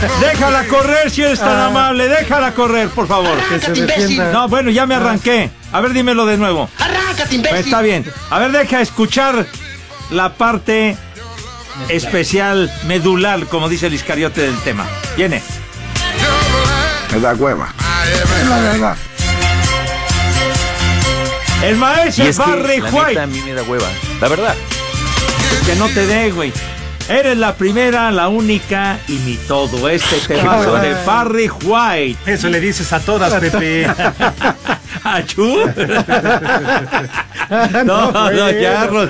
Déjala correr si eres tan amable. Déjala correr, por favor. Arráncate, imbécil. No, bueno, ya me arranqué. A ver, dímelo de nuevo. Arráncate, imbécil. Pues está bien. A ver, deja escuchar la parte especial, medular, como dice el Iscariote del tema. Viene. Me da hueva. Es la verdad. El maestro Y es que, Barry la White. neta, a mí me da hueva. La verdad. Que no te dé, güey. Eres la primera, la única y mi todo. Este temazo de Barry White. Eso le dices a todas, Pepe. ¿Achú? No, charros.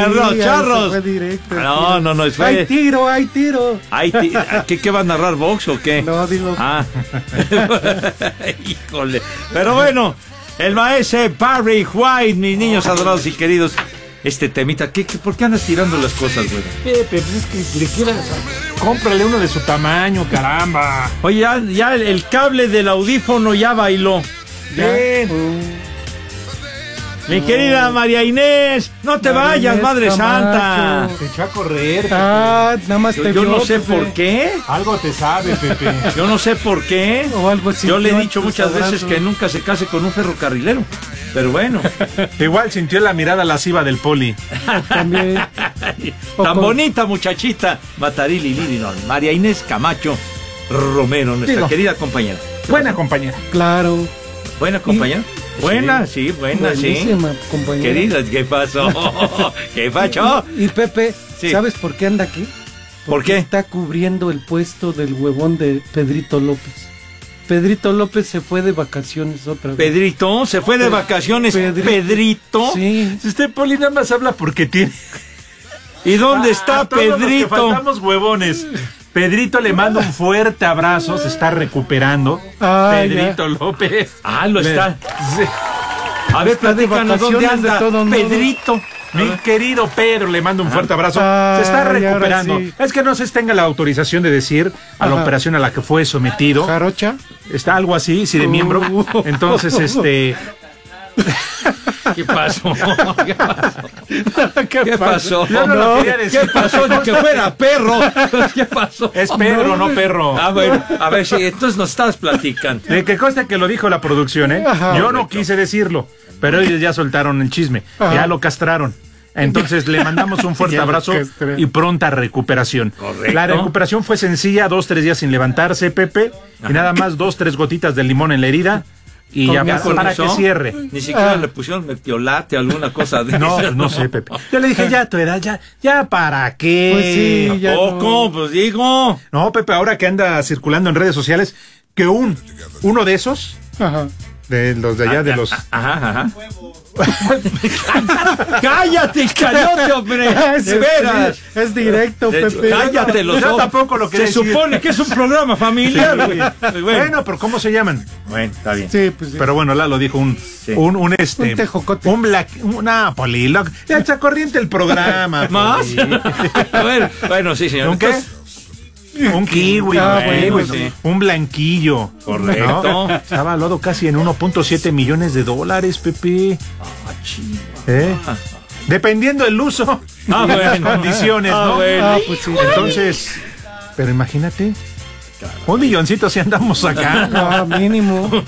No, es Hay tiro. ¿Qué va a narrar, box o qué? No, digo. Ah. Híjole. Pero bueno, el maestro Barry White, mis niños adorados y queridos. Este temita, ¿por qué andas tirando las cosas, güey? Pepe, pues es que le quieras. Cómprale uno de su tamaño, caramba. Oye, ya el cable del audífono ya bailó. Bien. Mi querida María Inés, no te María vayas, Inés Madre Camacho. Santa. Se echó a correr, Pepe. Nada más te Yo vio, no sé Pepe. por qué. Algo te sabe, Pepe. Yo no sé por qué. O algo así. Yo le he dio dicho tus muchas veces abrazos. que nunca se case con un ferrocarrilero. Pero bueno. Igual sintió la mirada lasciva del poli. También. Tan bonita muchachita. Matarili Lili, María Inés Camacho Romero, nuestra Digo, querida compañera. Buena compañera. Claro. Buena compañera. Buena, sí, buena, sí. Buenísima, compañera. Querida, ¿qué pasó? ¿Qué pasó? Y Pepe, Sí. ¿sabes por qué anda aquí? ¿Por qué? Está cubriendo el puesto del huevón de Pedrito López. Pedrito López se fue de vacaciones otra vez. Pedrito, se fue de vacaciones. Pedrito. Sí. Usted, poli, nada más habla porque tiene. ¿Y dónde está A todos los que Pedrito? faltamos huevones. Pedrito le manda un fuerte abrazo, se está recuperando. Pedrito López. Ah, lo está. Sí. A ver, Está de platícanos dónde vacaciones de anda todos modos. Pedrito. Mi querido Pedro le mando un fuerte abrazo. Se está Ay, ahora recuperando. sí. Es que no sé si tenga la autorización de decir a la Ajá. operación a la que fue sometido. Jarocha. Está algo así, sí, de miembro. Entonces, ¿Qué pasó? ¿Qué ¿Qué pasó? Yo no lo quería decir. ¿Qué pasó? Ni que fuera perro. ¿Qué pasó? Es Pedro, no perro. Ah, bueno, a ver, sí, entonces nos estabas platicando. De que conste que lo dijo la producción, ¿eh? Ajá. Yo no quise decirlo, pero ellos ya soltaron el chisme. Ajá. Ya lo castraron. Entonces le mandamos un fuerte Ya lo abrazo castraron. y pronta recuperación. Correcto. La recuperación fue sencilla, 2-3 días sin levantarse, Pepe, y nada más 2-3 gotitas de limón en la herida y Con ya eso. para que cierre. Ni siquiera le pusieron metiolate o alguna cosa de No, esas, no sé, Pepe. Yo le dije, ya a tu edad, ya para qué. Pues sí, ya ¿Poco? Pues digo. No, Pepe, ahora que anda circulando en redes sociales, que uno de esos, Ajá. de los de allá, de los... Ajá. ¡Cállate, Iscariote, hombre! ¡De veras! Es directo, Pepe. ¡Cállate los Yo ojos! tampoco lo Se quería decir. supone que es un programa familiar, güey. Bueno, pero ¿cómo se llaman? Bueno, está bien. Sí, pues sí. Pero bueno, Lalo dijo un Un tejocote. un black, una polilo. Ya está corriente el programa. ¿Más? Poli. A ver, bueno, sí, señor. ¿Un qué? Un kiwi, Ah, güey, bueno, sí. un blanquillo. Correcto. ¿No? Estaba valuado casi en 1.7 millones de dólares, Pepe. ¿Eh? Dependiendo del uso Ah, y las bueno. condiciones, Ah, ¿no? bueno. Ah, pues sí. Entonces, pero imagínate, un milloncito si andamos acá. Ah, mínimo.